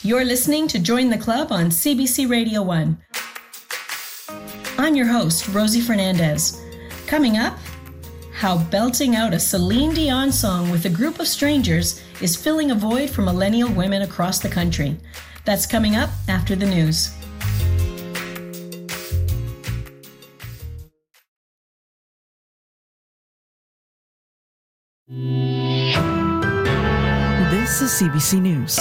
You're listening to Join the Club on CBC Radio 1. I'm your host, Rosie Fernandez. Coming up, how belting out a Celine Dion song with a group of strangers is filling a void for millennial women across the country. That's coming up after the news. This is CBC News.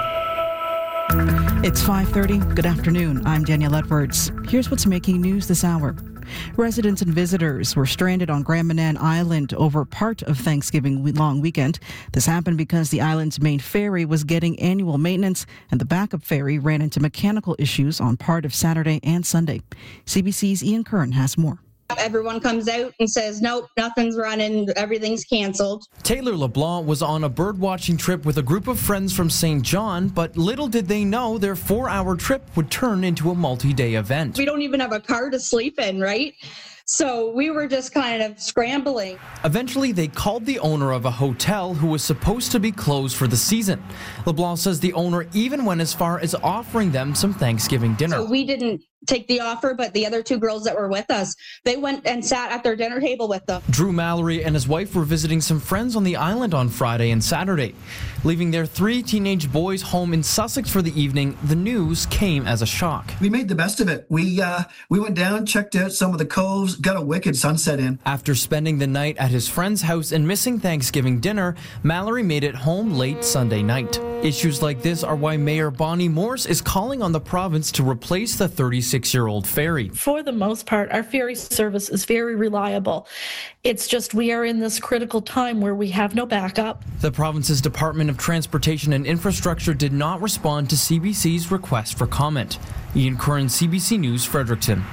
It's 5:30. Good afternoon. I'm Danielle Edwards. Here's what's making news this hour. Residents and visitors were stranded on Grand Manan Island over part of Thanksgiving long weekend. This happened because the island's main ferry was getting annual maintenance and the backup ferry ran into mechanical issues on part of Saturday and Sunday. CBC's Ian Curran has more. Everyone comes out and says, nope, nothing's running, everything's canceled. Taylor LeBlanc was on a birdwatching trip with a group of friends from St. John, but little did they know their 4-hour trip would turn into a multi-day event. We don't even have a car to sleep in, right? So we were just kind of scrambling. Eventually, they called the owner of a hotel who was supposed to be closed for the season. LeBlanc says the owner even went as far as offering them some Thanksgiving dinner. So we didn't take the offer, but the other two girls that were with us, they went and sat at their dinner table with them. Drew Mallory and his wife were visiting some friends on the island on Friday and Saturday. Leaving their 3 teenage boys home in Sussex for the evening, the news came as a shock. We made the best of it. We went down, checked out some of the coves, got a wicked sunset in. After spending the night at his friend's house and missing Thanksgiving dinner, Mallory made it home late Sunday night. Issues like this are why Mayor Bonnie Morse is calling on the province to replace the 36-year-old ferry. For the most part, our ferry service is very reliable. It's just we are in this critical time where we have no backup. The province's Department of Transportation and Infrastructure did not respond to CBC's request for comment. Ian Curran, CBC News, Fredericton.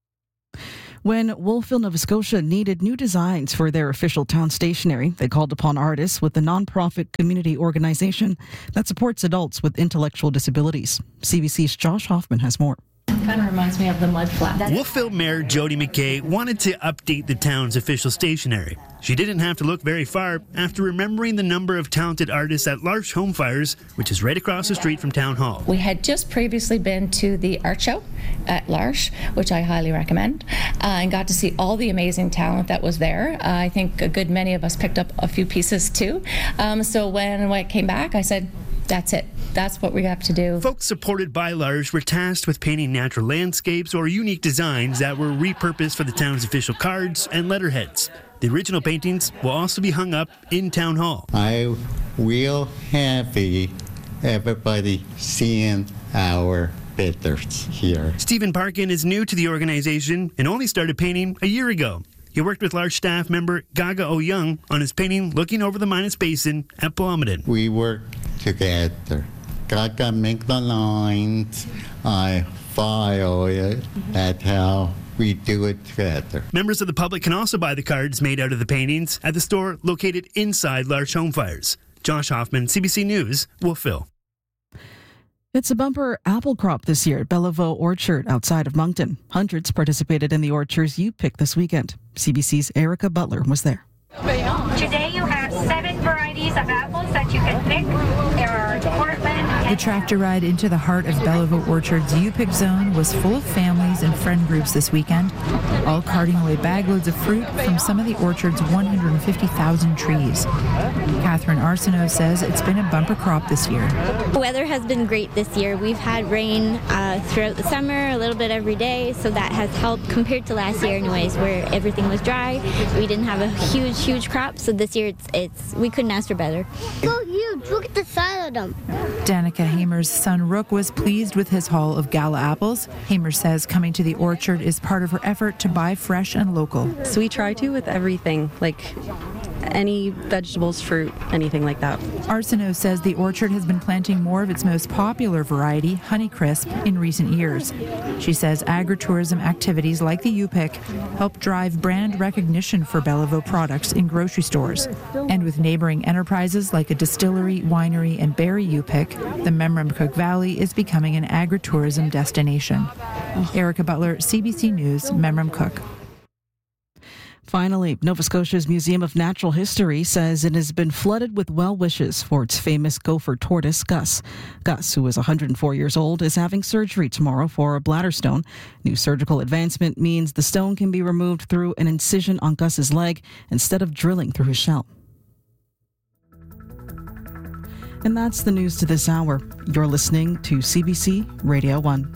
When Wolfville, Nova Scotia needed new designs for their official town stationery, they called upon artists with the nonprofit community organization that supports adults with intellectual disabilities. CBC's Josh Hoffman has more. Kind of reminds me of the mud flap. Wolfville Mayor Jody McKay wanted to update the town's official stationery. She didn't have to look very far after remembering the number of talented artists at L'Arche Home Fires, which is right across the street from Town Hall. We had just previously been to the art show at L'Arche, which I highly recommend, and got to see all the amazing talent that was there. I think a good many of us picked up a few pieces too. So when I came back, I said, that's it. That's what we have to do. Folks supported by L'Arche were tasked with painting natural landscapes or unique designs that were repurposed for the town's official cards and letterheads. The original paintings will also be hung up in Town Hall. I'm real happy everybody seeing our pictures here. Stephen Parkin is new to the organization and only started painting a year ago. He worked with L'Arche staff member Gaga O'Young on his painting looking over the Minas Basin at Blomidon. We work together. Gaga make the lines, I file it. That's how we do it together. Members of the public can also buy the cards made out of the paintings at the store located inside L'Arche Home Fires. Josh Hoffman, CBC News, Wolfville. It's a bumper apple crop this year at Bellevaux Orchard outside of Moncton. Hundreds participated in the orchard's You Pick this weekend. CBC's Erica Butler was there. Today you have 7 varieties of apples that you can pick. There are Portland. The tractor ride into the heart of Bellevaux Orchard's You Pick Zone was full of families and friend groups this weekend, all carting away bagloads of fruit from some of the orchard's 150,000 trees. Catherine Arsenault says it's been a bumper crop this year. The weather has been great this year. We've had rain throughout the summer, a little bit every day, so that has helped compared to last year anyways, where everything was dry. We didn't have a huge crop, so this year it's we couldn't ask for better. So huge, look at the size of them. Danica Hamer's son Rook was pleased with his haul of gala apples. Hamer says coming to the orchard is part of her effort to buy fresh and local. So we try to with everything, like any vegetables, fruit, anything like that. Arsenault says the orchard has been planting more of its most popular variety, Honeycrisp, in recent years. She says agritourism activities like the U-Pick help drive brand recognition for Bellevaux products in grocery stores. And with neighboring enterprises like a distillery, winery, and berry U-Pick, the Memramcook Valley is becoming an agritourism destination. Erica Butler, CBC News, Memramcook. Finally, Nova Scotia's Museum of Natural History says it has been flooded with well wishes for its famous gopher tortoise, Gus. Gus, who is 104 years old, is having surgery tomorrow for a bladder stone. New surgical advancement means the stone can be removed through an incision on Gus's leg instead of drilling through his shell. And that's the news to this hour. You're listening to CBC Radio 1.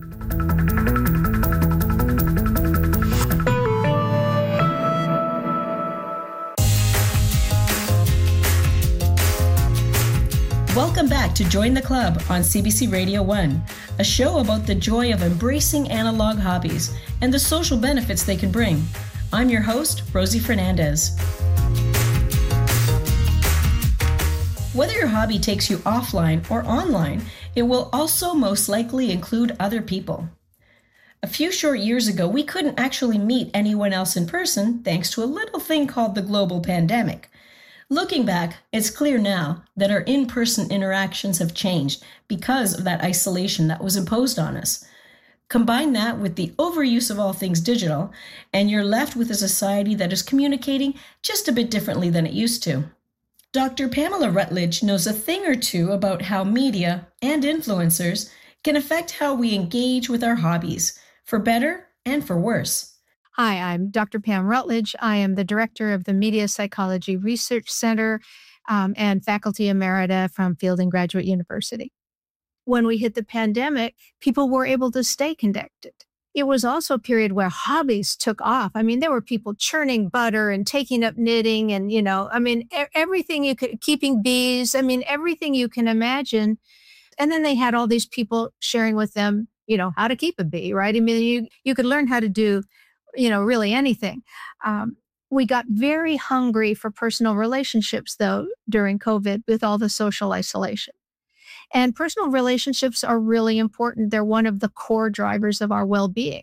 Welcome back to Join the Club on CBC Radio 1, a show about the joy of embracing analog hobbies and the social benefits they can bring. I'm your host, Rosie Fernandez. Whether your hobby takes you offline or online, it will also most likely include other people. A few short years ago, we couldn't actually meet anyone else in person thanks to a little thing called the global pandemic. Looking back, it's clear now that our in-person interactions have changed because of that isolation that was imposed on us. Combine that with the overuse of all things digital, and you're left with a society that is communicating just a bit differently than it used to. Dr. Pamela Rutledge knows a thing or two about how media and influencers can affect how we engage with our hobbies, for better and for worse. Hi, I'm Dr. Pam Rutledge. I am the director of the Media Psychology Research Center and faculty emerita from Fielding Graduate University. When we hit the pandemic, people were able to stay connected. It was also a period where hobbies took off. I mean, there were people churning butter and taking up knitting and, everything you could, keeping bees, everything you can imagine. And then they had all these people sharing with them, how to keep a bee, right? I mean, you could learn how to do really anything. We got very hungry for personal relationships, though, during COVID with all the social isolation. And personal relationships are really important. They're one of the core drivers of our well-being.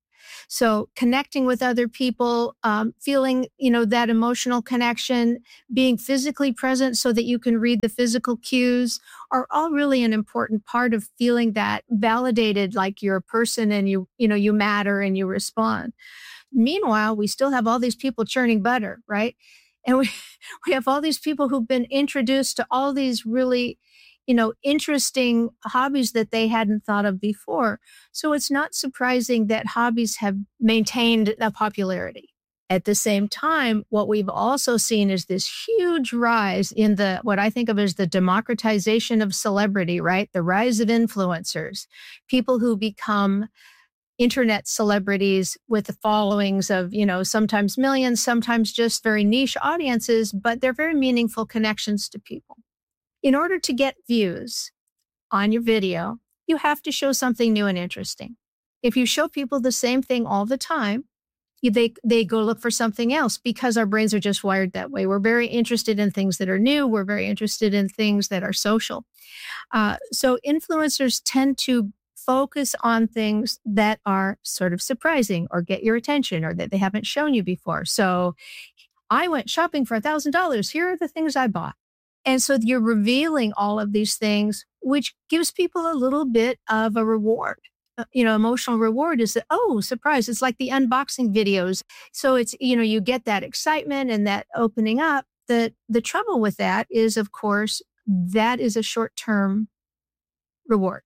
So connecting with other people, feeling, that emotional connection, being physically present so that you can read the physical cues are all really an important part of feeling that validated, like you're a person and you matter and you respond. Meanwhile, we still have all these people churning butter, right? And we have all these people who've been introduced to all these really, interesting hobbies that they hadn't thought of before. So it's not surprising that hobbies have maintained a popularity. At the same time, what we've also seen is this huge rise in what I think of as the democratization of celebrity, right? The rise of influencers, people who become internet celebrities with the followings of, sometimes millions, sometimes just very niche audiences, but they're very meaningful connections to people. In order to get views on your video, you have to show something new and interesting. If you show people the same thing all the time, they go look for something else because our brains are just wired that way. We're very interested in things that are new. We're very interested in things that are social. So influencers tend to focus on things that are sort of surprising or get your attention or that they haven't shown you before. So I went shopping for $1,000. Here are the things I bought. And so you're revealing all of these things, which gives people a little bit of a reward. Emotional reward is that, oh, surprise. It's like the unboxing videos. So it's, you get that excitement and that opening up. The trouble with that is, of course, that is a short-term reward.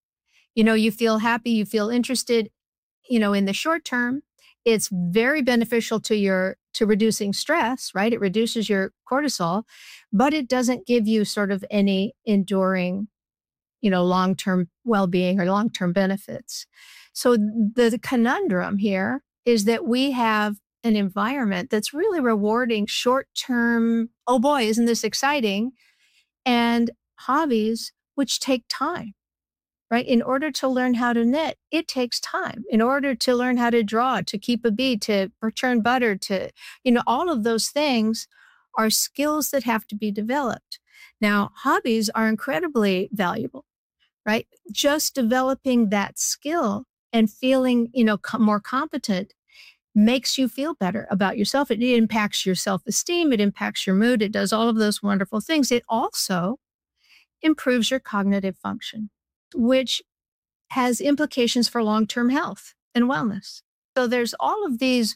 You feel happy, you feel interested, in the short term. It's very beneficial to reducing stress, right? It reduces your cortisol, but it doesn't give you sort of any enduring, long-term well-being or long-term benefits. So the conundrum here is that we have an environment that's really rewarding short-term, oh boy, isn't this exciting? And hobbies, which take time. Right? In order to learn how to knit, it takes time. In order to learn how to draw, to keep a bee, to churn butter, to, all of those things are skills that have to be developed. Now, hobbies are incredibly valuable, right? Just developing that skill and feeling, more competent makes you feel better about yourself. It impacts your self-esteem. It impacts your mood. It does all of those wonderful things. It also improves your cognitive function, which has implications for long-term health and wellness. So there's all of these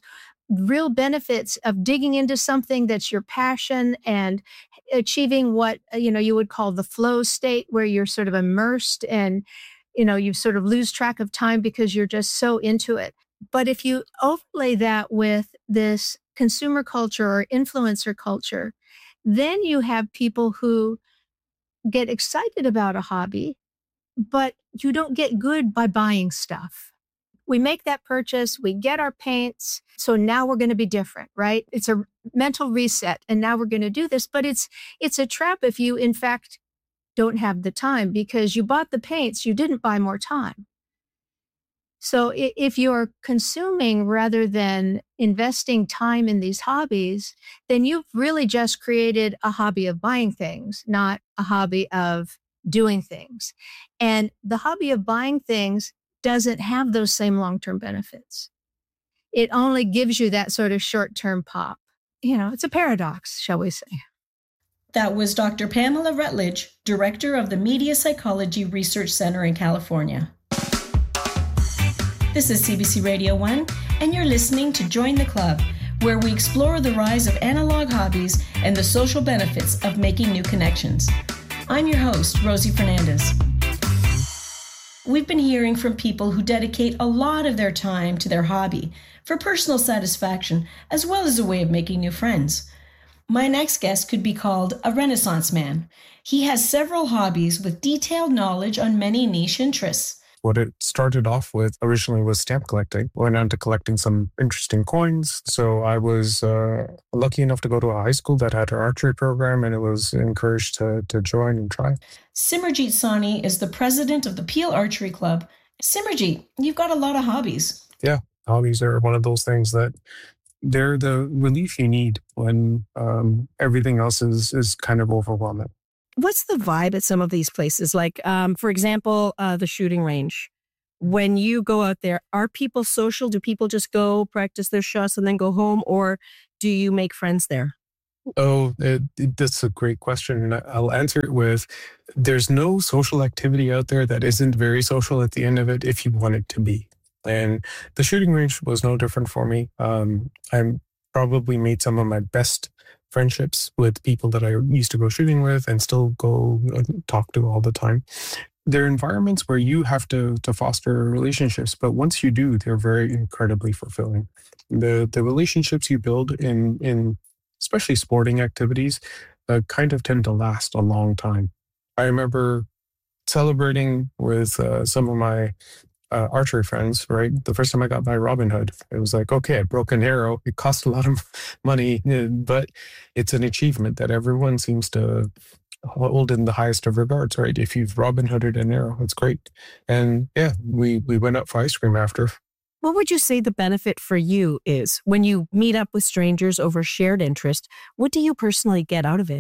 real benefits of digging into something that's your passion and achieving what, you would call the flow state, where you're sort of immersed and, you sort of lose track of time because you're just so into it. But if you overlay that with this consumer culture or influencer culture, then you have people who get excited about a hobby, but you don't get good by buying stuff. We make that purchase, we get our paints, so now we're going to be different, right? It's a mental reset, and now we're going to do this. But it's a trap if you, in fact, don't have the time, because you bought the paints, you didn't buy more time. So if you're consuming rather than investing time in these hobbies, then you've really just created a hobby of buying things, not a hobby of doing things. And the hobby of buying things doesn't have those same long-term benefits. It only gives you that sort of short-term pop. It's a paradox, shall we say. That was Dr. Pamela Rutledge, Director of the Media Psychology Research Center in California. This is CBC Radio 1, and you're listening to Join the Club, where we explore the rise of analog hobbies and the social benefits of making new connections. I'm your host, Rosie Fernandez. We've been hearing from people who dedicate a lot of their time to their hobby for personal satisfaction, as well as a way of making new friends. My next guest could be called a Renaissance man. He has several hobbies with detailed knowledge on many niche interests. What it started off with originally was stamp collecting. Went on to collecting some interesting coins. So I was lucky enough to go to a high school that had an archery program, and it was encouraged to join and try. Simarjeet Sahni is the president of the Peel Archery Club. Simarjeet, you've got a lot of hobbies. Yeah, hobbies are one of those things that they're the relief you need when everything else is kind of overwhelming. What's the vibe at some of these places? Like, for example, the shooting range. When you go out there, are people social? Do people just go practice their shots and then go home? Or do you make friends there? Oh, that's a great question. And I'll answer it with, there's no social activity out there that isn't very social at the end of it if you want it to be. And the shooting range was no different for me. I probably made some of my best friendships with people that I used to go shooting with and still go talk to all the time. They're environments where you have to foster relationships, but once you do, they're very incredibly fulfilling. The relationships you build in especially sporting activities kind of tend to last a long time. I remember celebrating with some of my archery friends, right? The first time I got my Robin Hood, it was like, okay, I broke an arrow. It cost a lot of money, but it's an achievement that everyone seems to hold in the highest of regards, right? If you've Robin Hooded an arrow, it's great. And yeah, we went out for ice cream after. What would you say the benefit for you is when you meet up with strangers over shared interest? What do you personally get out of it?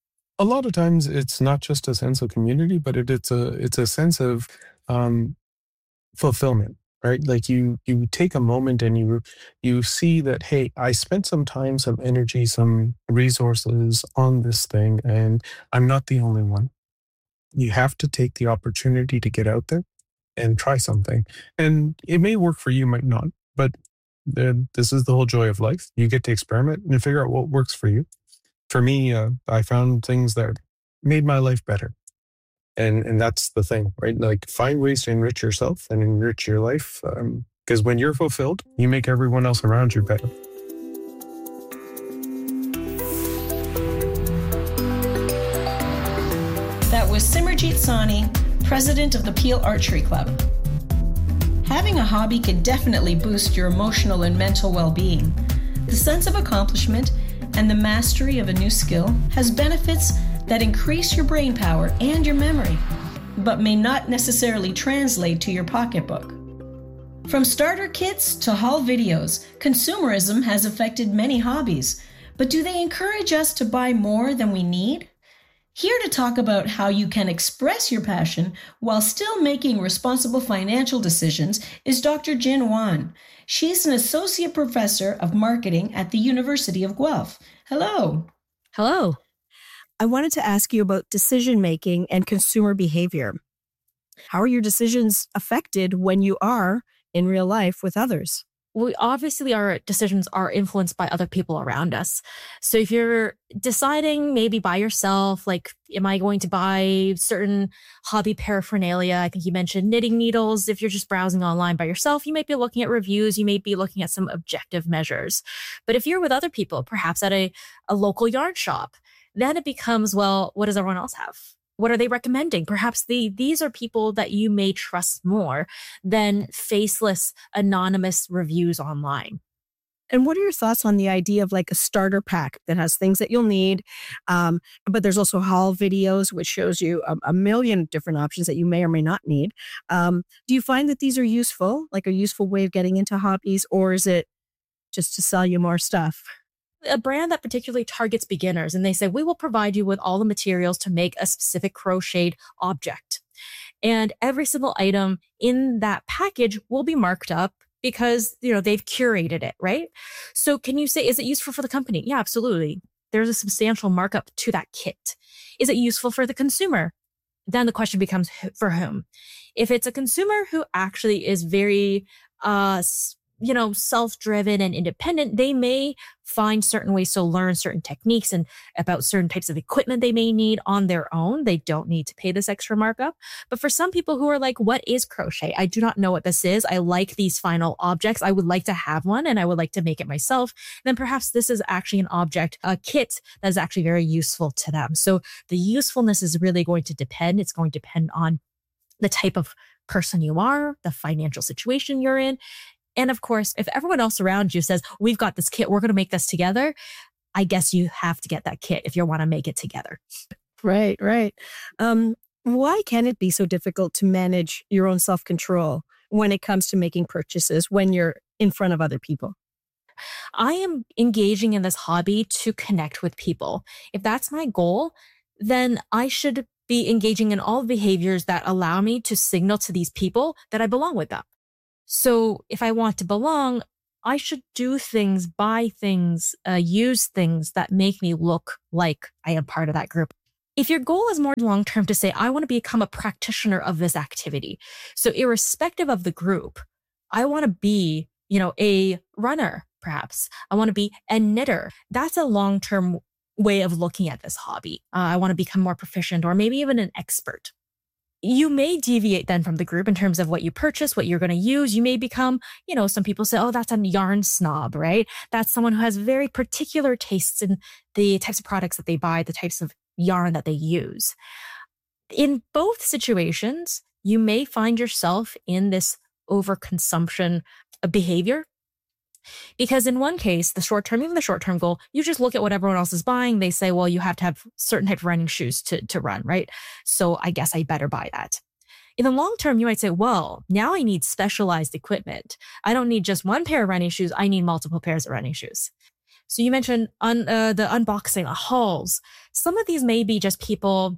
A lot of times it's not just a sense of community, but it's a sense of fulfillment, right? Like you take a moment and you see that, hey, I spent some time, some energy, some resources on this thing, and I'm not the only one. You have to take the opportunity to get out there and try something. And it may work for you, might not, but this is the whole joy of life. You get to experiment and figure out what works for you. For me, I found things that made my life better. And that's the thing, right? Like, find ways to enrich yourself and enrich your life. Because when you're fulfilled, you make everyone else around you better. That was Simarjeet Sahni, president of the Peel Archery Club. Having a hobby can definitely boost your emotional and mental well-being. The sense of accomplishment and the mastery of a new skill has benefits that increase your brain power and your memory, but may not necessarily translate to your pocketbook. From starter kits to haul videos, consumerism has affected many hobbies, but do they encourage us to buy more than we need? Here to talk about how you can express your passion while still making responsible financial decisions is Dr. Jin Wan. She's an associate professor of marketing at the University of Guelph. Hello. Hello. I wanted to ask you about decision-making and consumer behavior. How are your decisions affected when you are in real life with others? obviously our decisions are influenced by other people around us. So if you're deciding maybe by yourself, like, am I going to buy certain hobby paraphernalia? I think you mentioned knitting needles. If you're just browsing online by yourself, you might be looking at reviews. You may be looking at some objective measures. But if you're with other people, perhaps at a local yarn shop, then it becomes, well, what does everyone else have? What are they recommending? Perhaps these are people that you may trust more than faceless, anonymous reviews online. And what are your thoughts on the idea of like a starter pack that has things that you'll need? But there's also haul videos, which shows you a million different options that you may or may not need. Do you find that these are useful, like a useful way of getting into hobbies, or is it just to sell you more stuff? A brand that particularly targets beginners, and they say, we will provide you with all the materials to make a specific crocheted object. And every single item in that package will be marked up because, they've curated it, right? So can you say, is it useful for the company? Yeah, absolutely. There's a substantial markup to that kit. Is it useful for the consumer? Then the question becomes, for whom? If it's a consumer who actually is very, self-driven and independent, they may find certain ways to learn certain techniques and about certain types of equipment they may need on their own. They don't need to pay this extra markup. But for some people who are like, what is crochet? I do not know what this is. I like these final objects. I would like to have one and I would like to make it myself. Then perhaps this is actually an object, a kit that is actually very useful to them. So the usefulness is really going to depend. It's going to depend on the type of person you are, the financial situation you're in. And of course, if everyone else around you says, we've got this kit, we're going to make this together, I guess you have to get that kit if you want to make it together. Right. Why can it be so difficult to manage your own self-control when it comes to making purchases when you're in front of other people? I am engaging in this hobby to connect with people. If that's my goal, then I should be engaging in all behaviors that allow me to signal to these people that I belong with them. So if I want to belong, I should do things, buy things, use things that make me look like I am part of that group. If your goal is more long-term to say, I want to become a practitioner of this activity. So irrespective of the group, I want to be, a runner, perhaps. I want to be a knitter. That's a long-term way of looking at this hobby. I want to become more proficient or maybe even an expert. You may deviate then from the group in terms of what you purchase, what you're going to use. You may become, some people say, oh, that's a yarn snob, right? That's someone who has very particular tastes in the types of products that they buy, the types of yarn that they use. In both situations, you may find yourself in this overconsumption behavior. Because in one case, even the short-term goal, you just look at what everyone else is buying. They say, well, you have to have certain type of running shoes to run, right? So I guess I better buy that. In the long term, you might say, well, now I need specialized equipment. I don't need just one pair of running shoes. I need multiple pairs of running shoes. So you mentioned the unboxing hauls. Some of these may be just people,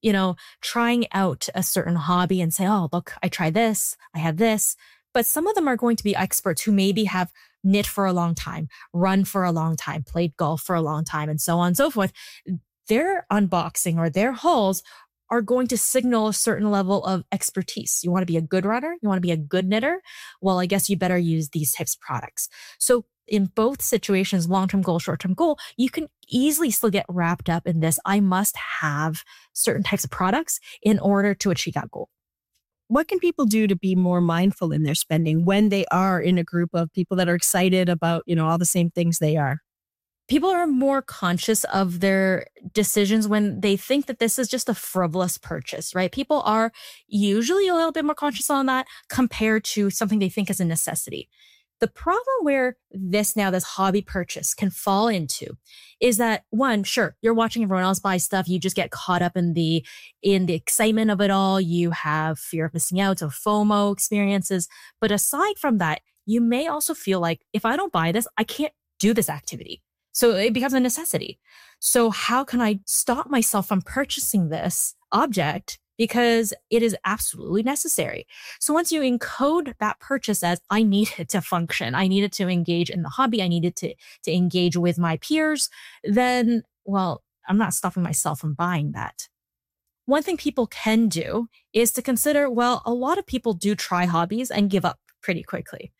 trying out a certain hobby and say, oh, look, I tried this. I have this. But some of them are going to be experts who maybe have knit for a long time, run for a long time, played golf for a long time, and so on and so forth. Their unboxing or their hauls are going to signal a certain level of expertise. You want to be a good runner? You want to be a good knitter? Well, I guess you better use these types of products. So in both situations, long-term goal, short-term goal, you can easily still get wrapped up in this. I must have certain types of products in order to achieve that goal. What can people do to be more mindful in their spending when they are in a group of people that are excited about, all the same things they are? People are more conscious of their decisions when they think that this is just a frivolous purchase, right? People are usually a little bit more conscious on that compared to something they think is a necessity. The problem where this hobby purchase can fall into is that, one, sure, you're watching everyone else buy stuff. You just get caught up in the excitement of it all. You have fear of missing out, so FOMO experiences. But aside from that, you may also feel like, if I don't buy this, I can't do this activity. So it becomes a necessity. So how can I stop myself from purchasing this object? Because it is absolutely necessary. So once you encode that purchase as, I need it to function, I need it to engage in the hobby, I need it to engage with my peers, then, well, I'm not stopping myself from buying that. One thing people can do is to consider, well, a lot of people do try hobbies and give up pretty quickly.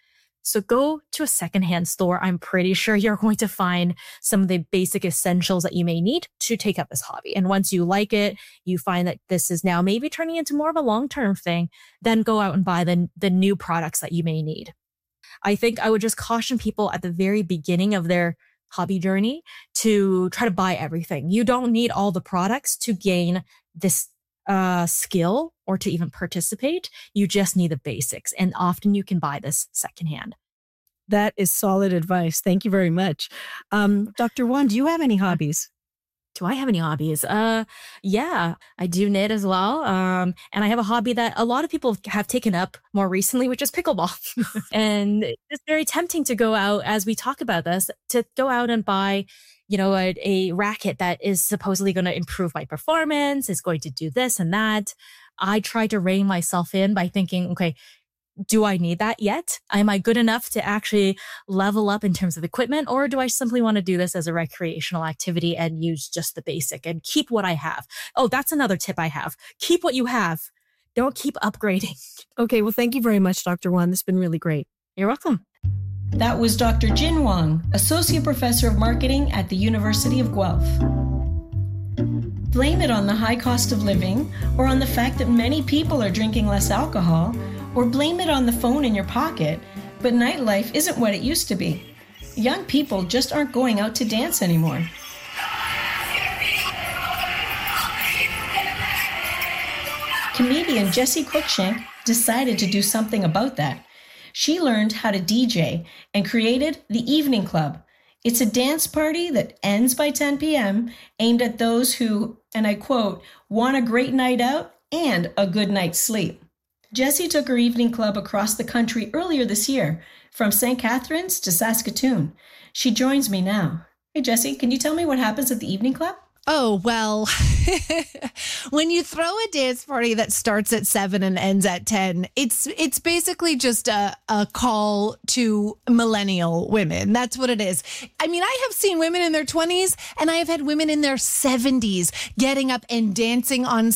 So go to a secondhand store. I'm pretty sure you're going to find some of the basic essentials that you may need to take up this hobby. And once you like it, you find that this is now maybe turning into more of a long-term thing, then go out and buy the new products that you may need. I think I would just caution people at the very beginning of their hobby journey to try to buy everything. You don't need all the products to gain this skill or to even participate. You just need the basics. And often you can buy this secondhand. That is solid advice. Thank you very much. Dr. Wan, do you have any hobbies? Do I have any hobbies? Yeah, I do knit as well. And I have a hobby that a lot of people have taken up more recently, which is pickleball. And it's very tempting to go out, as we talk about this, to go out and buy, a racket that is supposedly going to improve my performance, is going to do this and that. I try to rein myself in by thinking, okay, do I need that yet? Am I good enough to actually level up in terms of equipment? Or do I simply want to do this as a recreational activity and use just the basic and keep what I have? Oh, that's another tip I have. Keep what you have. Don't keep upgrading. Okay, well, thank you very much, Dr. Wan. This has been really great. You're welcome. That was Dr. Jin Wang, Associate Professor of Marketing at the University of Guelph. Blame it on the high cost of living, or on the fact that many people are drinking less alcohol, or blame it on the phone in your pocket, but nightlife isn't what it used to be. Young people just aren't going out to dance anymore. Comedian Jessie Cruikshank decided to do something about that. She learned how to DJ and created the Evening Club. It's a dance party that ends by 10 p.m. aimed at those who, and I quote, want a great night out and a good night's sleep. Jessie took her evening club across the country earlier this year, from St. Catharines to Saskatoon. She joins me now. Hey, Jessie, can you tell me what happens at the evening club? Oh, well, when you throw a dance party that starts at 7 and ends at 10, it's basically just a call to millennial women. That's what it is. I mean, I have seen women in their 20s and I have had women in their 70s getting up and dancing on